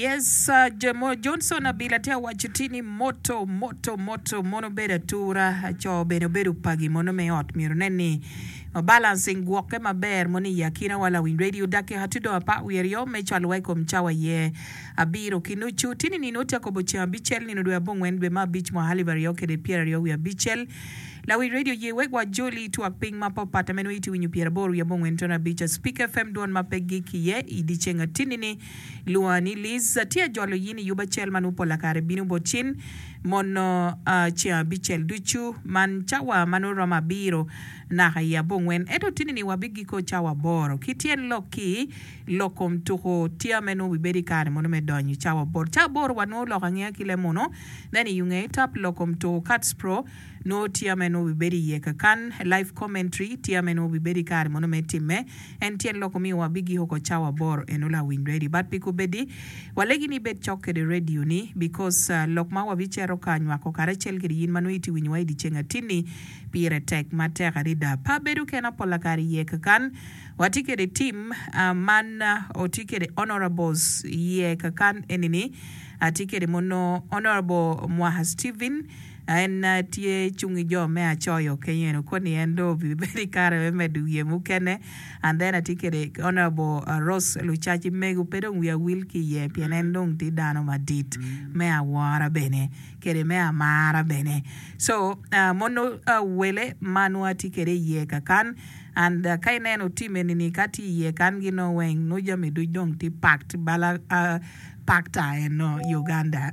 Yes, Jamo Johnson abilatia wachutini moto mono beda tura cho bedo pagi mono me ot mirneni balancing gwoke maber moni yakina wala win radio dake hatudo apa wierio me chalwe kom chawa ye abiro kinuchu tini ni noti akobo cha bichel ni nodwe bongwen be ma beach mo halivari yoke de pier yo we bichel la win radio ye wegwa joli tu akping mapo patamenu iti winyu pier boru ya bongwen tona beach speak fm don mapegi kiye idichenga tini ni luani liz tia jolo yini yuba chelman upo la kare binu bochin mono chia bichel duchu man chawa manorama biro na haya bongwen eto tini ni wabigi ko chawa boro kitien loki lokom tuho tia menu wiberi kare mono medonyi chawa boro wano lokangea kile mono then yunge tap lokom to Cats Pro no tia menu wiberi yeka kan live commentary tia menu wiberi kare mono metime en tien lokomi wabigi hoko chawa boro enola win ready but piku bedi walegi ni bed choke de radio ni because lokma wabichero kanywa ko karechel kiri yin manu iti winyi waidi chenga tini pire tek mateka rida pa bedu kena pola kari yeka kan watike de team man otike de honorables yeka kan enini atike de mono honorable Mwaha Steven en tie chungi jo me achoyo kenyeno koni endo very kare medu ye mukene and then atike de honorable Ross Luchachi megu pedo we wilki ye pianendong ti dano madit me awara bene kere me amara bene so mono wele manu atike de ye kakan and kaineno time ni kati ye kan gino weng no jame du dong ti pact bala pacta no Uganda.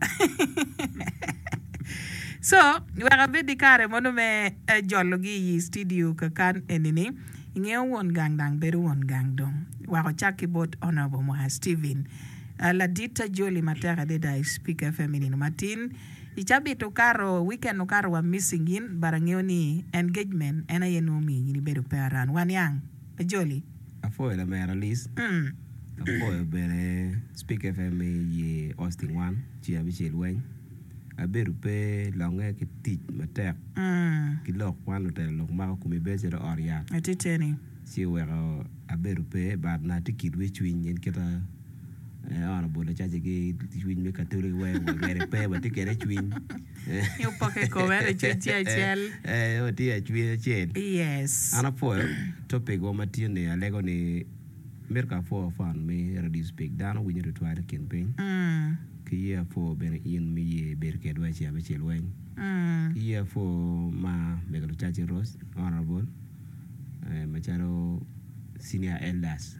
So, we are very kare mono me jologi studio kakan enini inge won gang dang beru won gang dong wa ko chaki bot honorable Mwaha Steven la dita joli matera de da speak feminine matin ichabi to karo weekend no karo wa missing in barangioni engagement ena yenomi ni beru paran wan yang joli afo la mera list afo bere speak fm ye hosting one chia bichel wen aberu pe longe ki tich matek ki lok wan hotel lok ma ko mi bese do oria atiteni si wero aberu pe bad na tikit we chwin yen keta ana bolo chaje ki chwin me katore we pe ba tikere chwin yo pake ko vere chel o ti chwin chel yes ana po topic go matine alego ni merka for fun me radio speak down we need to try the campaign here for ben in me berke do chi abechel wen here for ma megalo chachi rose honorable macharo senior elders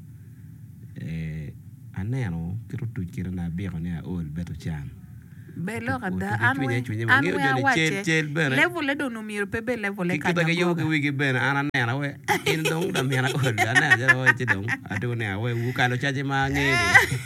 aneno kiro tu kira na biro ne all beto chan belo kada anwe level le do numero pe be level le kada kita yo ke wigi ben ana nena we in dong da mena ko da na ja we ti dong adu ne we wu ka lo chaje ma ngeni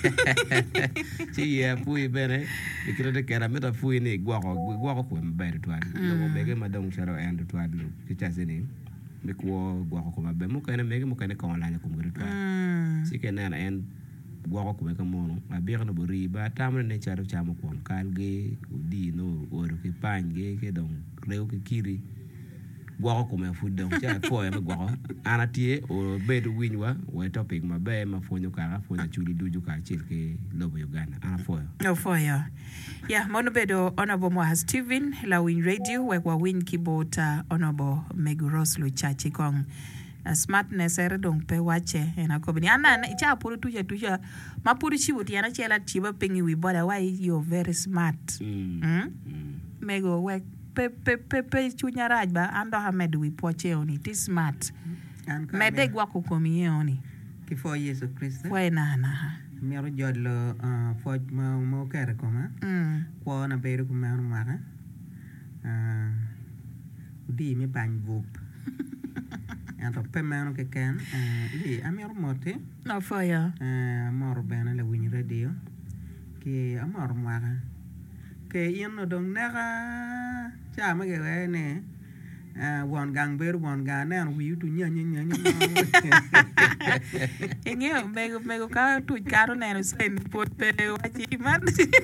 ti ya pui bene ikira de kera meta pui ni gwa ko mbe to an lo be ke madong charo and to an lo ti chaje ni me ko gwa ko ma be mo ka ne me mo ka ne ko la ne ko ngri to an si ke na en gwa ko me ka mono abira no buri ba tamne ne charo chamo ko kalge udi no oro ke pange ke dong reo ke kiri gwa ko me fu dong cha ko e gwa ana tie o bedu winwa we topic ma be ma fonyo ka fonyo chuli duju ka chilke lobo Uganda ana foyo no foyo yeah mono bedo honorable Mwaha Steven la win radio we kwa win kibota honorable Meguros Luchachi kong smartness dong pe wache ena ko bini ana cha puru tuja mapuru chibuti ana chela chiba pengi wi boda why you very smart mego we pe chunya rajba ando hamed wi poche oni ti smart mede gwa ko komi oni kifo Yesu Kristo we nana miaro jodlo foj mo kere koma ko na beru ko ma mara di mi ban vup anto pemano ke kan li amir morte no fire mor bena le win radio ke amor mara ke ino dong nega cha ma ge ne won gang ber won ga ne wi tu nya engeo mego ka tu karo ne no sen pot pe wachi man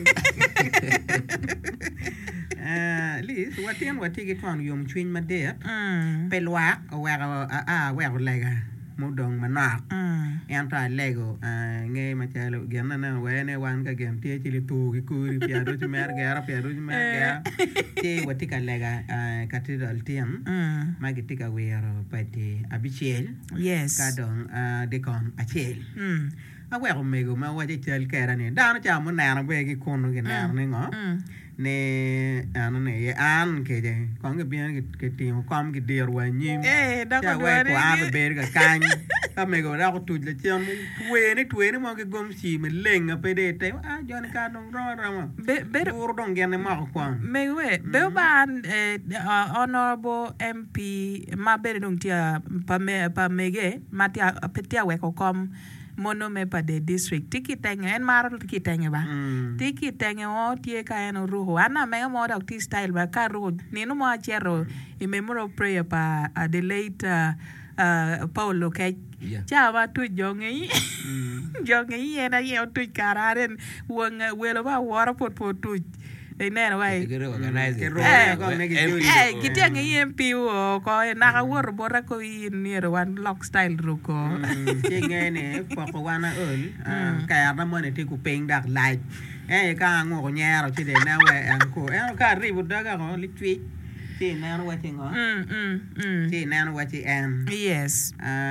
Liz, wati ke kon yom chwin ma de pelwa wer lega mudong manak enta lego nge machalo genna na wene wan ka gen tie chili tu ki kuri piado chmer ga ti watika lega cathedral tiam magitika wero pati abichel Yes. kadong dekon achel awe ko mego ma waje chel kera ni dan cha mo na be ki kono ki na ni ngo ne ano ne ye an ke je kong ke bien ke ti kom ki der wa nyim Da cha ko we do ko a be ga kan ka mego ra ko tu le chen we ni mo ke gom si me lenga pe de te a jon ka dong ro ra mo ur dong gen ma ko kwa Mewe, Beban honorable MP Mabere dong tia pamege matia petia weko kom mono me pa de district tiki tenge en mar tiki tenge ba tiki tenge o tie ka en ruho ana me mo dok ti style ba ka ruho ni no mo achero in memorial prayer pa the late Paulo ke cha ba tu jongi jongi ena ye tu kararen wong welo ba wara pot tu neno wai Kiro organize. kitia ngi MP wo ko na ka wor bora ko ni wan lock style ro ko ngene ko wana ol ka na mo ne ti ku peng dak light ka ngo ko nyaro ti de na we an ko ka ri bu daga ko li twi ti na no wati ngo ti na no wati yes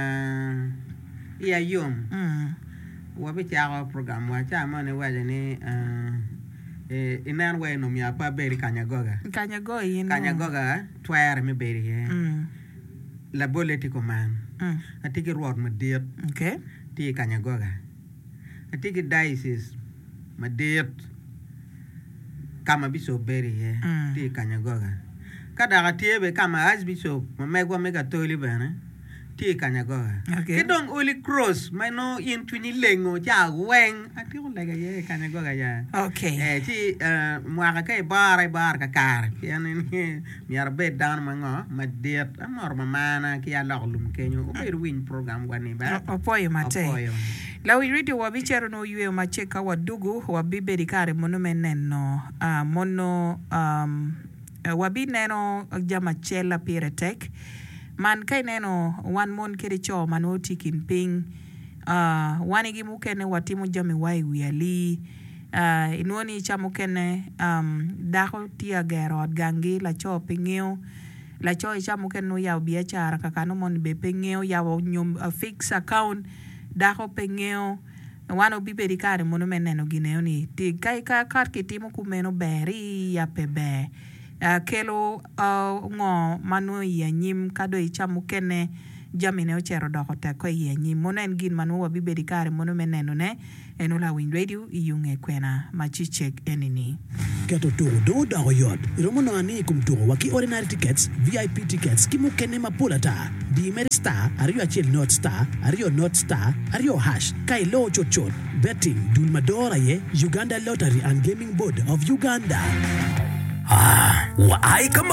ya yum wa bi cha program wa cha mo ne wa ne inan we no mi apa beri kanyagoga twer me beri la boleti ko man atiki ruot ma diet okay ti kanyagoga atiki diocese ma diet kama biso beri ti kanyagoga kada ga tiebe kama as biso ma megwa mega toli bana ti kanyagoga kidong oli cross mano in twini lengo ja weng ati ko lega ye kanyagoga ya okay ti mwaka kai bar ka kar yani mi arbe dan mango ma diet amor mana ki ya lolum kenyo o ber win program wani ba opoyo mate la we radio wa bichero no yue macheka wa dugu wa biberi kare mono meneno mono wa bineno jama chela piretek man kai neno wan mon kere cho manoti kin ping wani gi mukene watimu jami wai wiali inwoni chamu kene dako tia gero gangi la cho pingeo la cho chamu kene ya biachara kakano mon be pingeo ya nyum fix account dako pingeo wano biberi kare mono meneno gineo ni ti kai ka kar kitimu kumeno beri ya pebe kelo ngo manu ya nyim kado ichamu kene jamine ochero doko te ko ya nyim monen gin manu wa bibedi kare mono meneno ne enola win radio iyunge kwena machichek enini keto turo do dago yot romono ani kum turo waki ordinary tickets VIP tickets kimu kene mapulata di mer star ariyo achiel not star ariyo hash kai lo chochot betting dul madora ye Uganda Lottery and Gaming Board of Uganda Wa ai kama